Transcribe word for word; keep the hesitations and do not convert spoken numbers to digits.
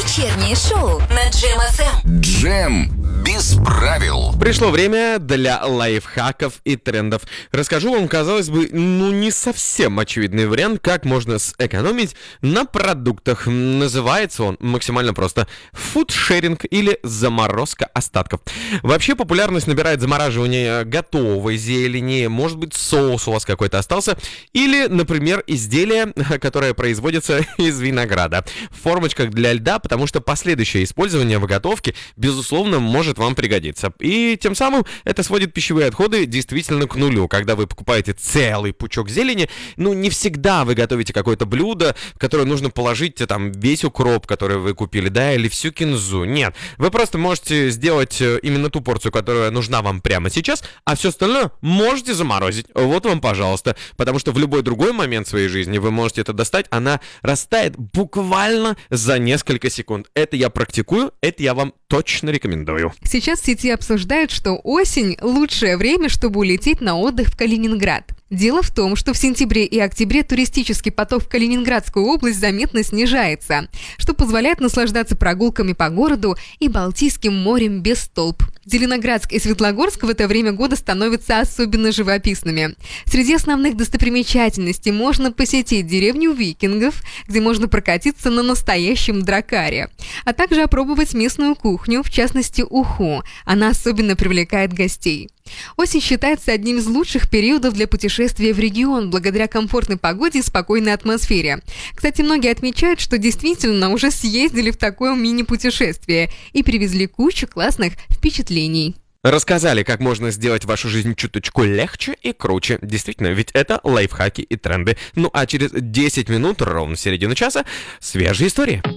Вечернее шоу на Джем эф эм. Джем без правил. Пришло время для лайфхаков и трендов. Расскажу вам, казалось бы, ну не совсем очевидный вариант, как можно сэкономить на продуктах. Называется он максимально просто фудшеринг или заморозка остатков. Вообще популярность набирает замораживание готовой зелени, может быть соус у вас какой-то остался, или, например, изделие, которое производится из винограда в формочках для льда, потому что последующее использование в готовке, безусловно, может вам пригодиться. И тем самым это сводит пищевые отходы действительно к нулю. Когда вы покупаете целый пучок зелени, ну не всегда вы готовите какое-то блюдо, в которое нужно положить там весь укроп, который вы купили, да, или всю кинзу. Нет, вы просто можете сделать именно ту порцию, которая нужна вам прямо сейчас, а все остальное можете заморозить. Вот вам, пожалуйста. Потому что в любой другой момент своей жизни вы можете это достать, она растает буквально за несколько секунд. Это я практикую, это я вам точно рекомендую. Сейчас в сети обсуждают, что осень – лучшее время, чтобы улететь на отдых в Калининград. Дело в том, что в сентябре и октябре туристический поток в Калининградскую область заметно снижается, что позволяет наслаждаться прогулками по городу и Балтийским морем без толп. Зеленоградск и Светлогорск в это время года становятся особенно живописными. Среди основных достопримечательностей можно посетить деревню викингов, где можно прокатиться на настоящем дракаре, а также опробовать местную кухню, в частности уху. Она особенно привлекает гостей. Осень считается одним из лучших периодов для путешествия в регион, благодаря комфортной погоде и спокойной атмосфере. Кстати, многие отмечают, что действительно уже съездили в такое мини-путешествие и привезли кучу классных впечатлений. Рассказали, как можно сделать вашу жизнь чуточку легче и круче. Действительно, ведь это лайфхаки и тренды. Ну а через десять минут, ровно в середину часа, свежие истории.